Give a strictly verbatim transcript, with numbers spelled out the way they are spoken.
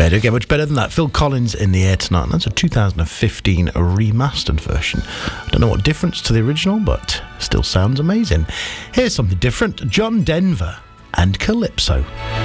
They don't get much better than that. Phil Collins in the air tonight. And that's a two thousand fifteen remastered version. I don't know what difference to the original, but still sounds amazing. Here's something different. John Denver and Calypso.